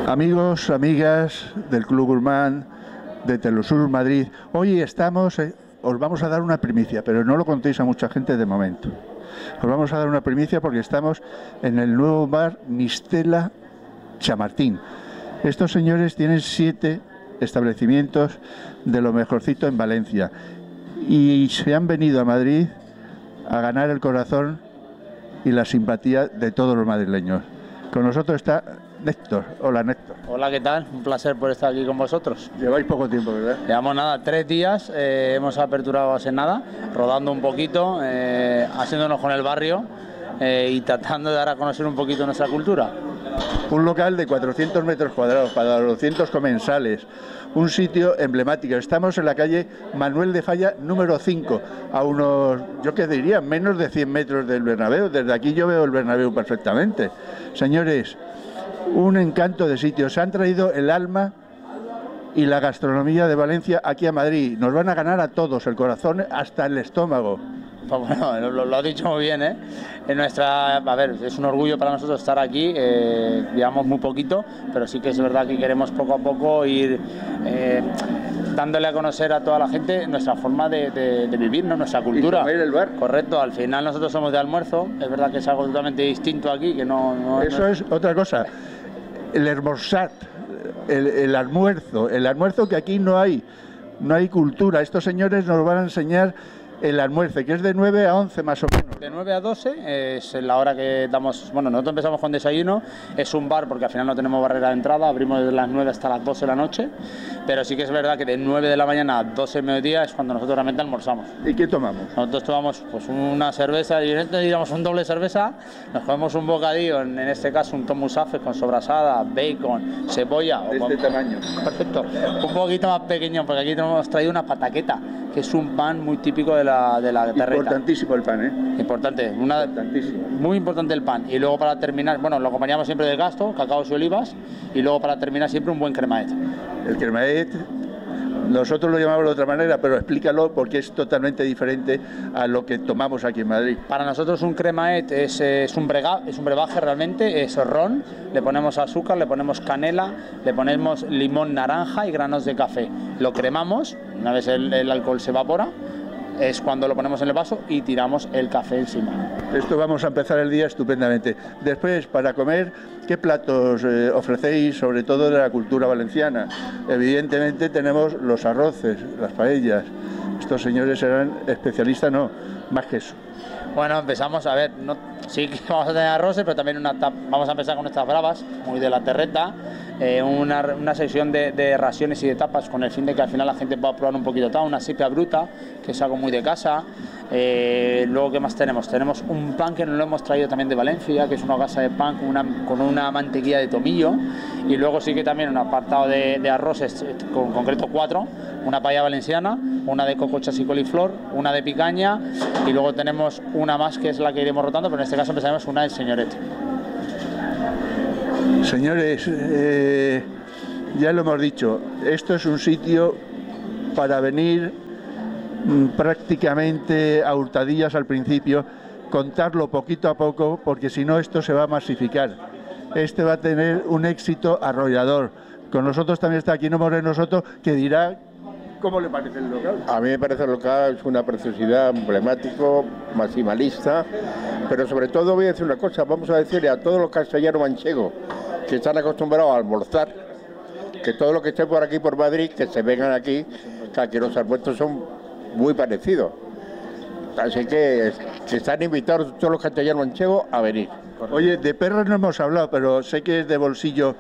Amigos, amigas del Club Gourmand de Telosur Madrid, hoy estamos, os vamos a dar una primicia, pero no lo contéis a mucha gente de momento. Os vamos a dar una primicia porque estamos en el nuevo bar Mistela Chamartín. Estos señores tienen 7 establecimientos de lo mejorcito en Valencia y se han venido a Madrid a ganar el corazón y la simpatía de todos los madrileños. Con nosotros está Néctor. Hola, Néctor. Hola, ¿qué tal? Un placer por estar aquí con vosotros. Lleváis poco tiempo, ¿verdad? Llevamos nada, 3 días, hemos aperturado hace nada, rodando un poquito, haciéndonos con el barrio y tratando de dar a conocer un poquito nuestra cultura. Un local de 400 metros cuadrados para 200 comensales, un sitio emblemático. Estamos en la calle Manuel de Falla número 5, a unos, yo qué diría, menos de 100 metros del Bernabéu. Desde aquí yo veo el Bernabéu perfectamente. Señores, un encanto de sitio. Se han traído el alma y la gastronomía de Valencia aquí a Madrid. Nos van a ganar a todos el corazón hasta el estómago. Pues bueno, lo has dicho muy bien, ¿eh? Es un orgullo para nosotros estar aquí, llevamos muy poquito, pero sí que es verdad que queremos poco a poco ir dándole a conocer a toda la gente nuestra forma de vivir, ¿no? Nuestra cultura. ¿Y comer el bar? Correcto, al final nosotros somos de almuerzo, es verdad que es algo totalmente distinto aquí, que no Eso es otra cosa, el hermorsat, el almuerzo que aquí no hay cultura. Estos señores nos van a enseñar el almuerzo, que es de 9 a 11 más o menos. De 9 a 12 es la hora que damos. Bueno, nosotros empezamos con desayuno, es un bar porque al final no tenemos barrera de entrada, abrimos desde las 9 hasta las 12 de la noche, pero sí que es verdad que de 9 de la mañana a 12 de mediodía es cuando nosotros realmente almorzamos. ¿Y qué tomamos? Nosotros tomamos pues una cerveza, digamos un doble cerveza, nos comemos un bocadillo, en este caso un tomusafe con sobrasada, bacon, cebolla. De este tamaño. Perfecto. Un poquito más pequeño porque aquí hemos traído una pataqueta, que es un pan muy típico de la terreta. Importantísimo el pan, ¿eh? Importante, Importantísimo. muy importante el pan. Y luego para terminar, bueno, lo acompañamos siempre del gasto, cacaos y olivas, y luego para terminar siempre un buen cremaet. El cremaet, nosotros lo llamamos de otra manera, pero explícalo porque es totalmente diferente a lo que tomamos aquí en Madrid. Para nosotros un cremaet es un brebaje realmente, es ron, le ponemos azúcar, le ponemos canela, le ponemos limón, naranja y granos de café. Lo cremamos, una vez el alcohol se evapora, es cuando lo ponemos en el vaso y tiramos el café encima. Esto vamos a empezar el día estupendamente. Después, para comer, ¿qué platos ofrecéis, sobre todo de la cultura valenciana? Evidentemente tenemos los arroces, las paellas. Estos señores serán especialistas, no, más que eso. Bueno, empezamos a ver, sí que vamos a tener arroces, pero también vamos a empezar con nuestras bravas, muy de la terreta, una sección de raciones y de tapas con el fin de que al final la gente pueda probar un poquito todo, una sipia bruta, que es algo muy de casa. Luego, ¿qué más tenemos? Tenemos un pan que nos lo hemos traído también de Valencia, que es una gasa de pan con una mantequilla de tomillo, y luego sí que también un apartado de arroces, con concreto 4, una paella valenciana, una de cocochas y coliflor, una de picaña, y luego tenemos una más que es la que iremos rotando, pero en este caso empezaremos una del señorete. Señores, ya lo hemos dicho, esto es un sitio para venir prácticamente a hurtadillas al principio, contarlo poquito a poco, porque si no esto se va a masificar. Este va a tener un éxito arrollador. Con nosotros también está Aquino Moreno Soto, que dirá cómo le parece el local. A mí me parece el local es una preciosidad, emblemático, maximalista, pero sobre todo voy a decir una cosa, vamos a decirle a todos los castellanos manchegos que están acostumbrados a almorzar, que todo lo que esté por aquí por Madrid, que se vengan aquí, que aquí los almuerzos son muy parecidos. Así que están invitados todos los castellanos manchegos a venir. Oye, de perros no hemos hablado, pero sé que es de bolsillo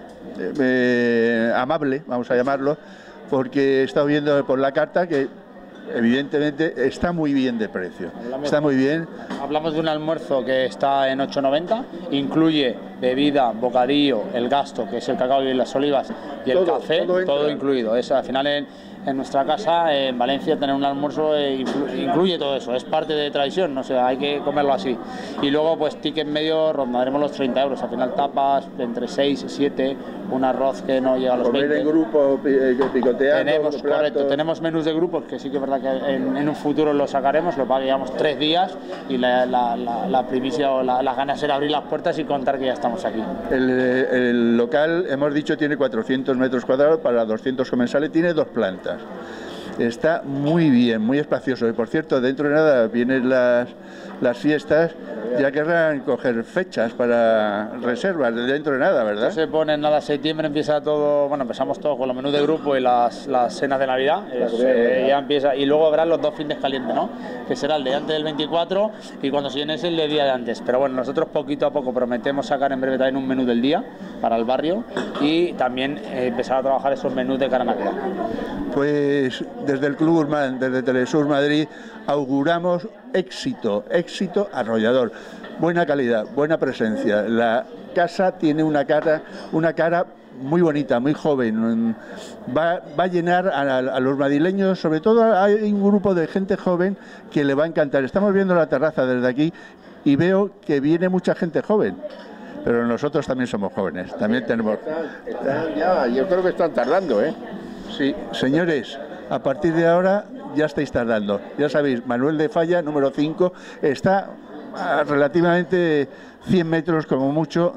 amable, vamos a llamarlo, porque he estado viendo por la carta que evidentemente está muy bien de precio. Está muy bien. Hablamos de un almuerzo que está en 8,90, incluye bebida, bocadillo, el gasto, que es el cacao y las olivas, y el café, todo incluido. Al final en nuestra casa, en Valencia, tener un almuerzo incluye todo eso, es parte de tradición, no sé, hay que comerlo así. Y luego, pues ticket medio, rondaremos los 30 euros, al final tapas entre 6 y 7, un arroz que no llega a los 20. Comer en grupo, picoteando, correcto, tenemos menús de grupos, que sí que es verdad que en un futuro lo sacaremos, lo llevamos 3 días y la primicia o las ganas era abrir las puertas y contar que ya estamos aquí. El local, hemos dicho, tiene 400 metros cuadrados para 200 comensales, tiene 2 plantas. Está muy bien, muy espacioso. Y por cierto, dentro de nada vienen las fiestas, ya querrán coger fechas para reservas dentro de nada, ¿verdad? Se pone nada, septiembre empieza todo, bueno, empezamos todo con los menús de grupo y las cenas de Navidad, ya empieza, y luego habrá los 2 fines calientes, ¿no? Que será el de antes del 24 y cuando se llene es el de día de antes. Pero bueno, nosotros poquito a poco prometemos sacar en breve también un menú del día para el barrio y también empezar a trabajar esos menús de cara a Navidad. Pues desde el Club Gourmand, desde Telesur Madrid, auguramos éxito arrollador, buena calidad, buena presencia. La casa tiene una cara muy bonita, muy joven, va a llenar a los madrileños, sobre todo hay un grupo de gente joven que le va a encantar. Estamos viendo la terraza desde aquí y veo que viene mucha gente joven. Pero nosotros también somos jóvenes, también tenemos... yo creo que están tardando, ¿eh? Sí, señores, a partir de ahora ya estáis tardando. Ya sabéis, Manuel de Falla, número 5, está a relativamente 100 metros como mucho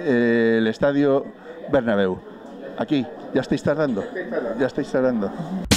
del estadio Bernabéu. Aquí, ya estáis tardando.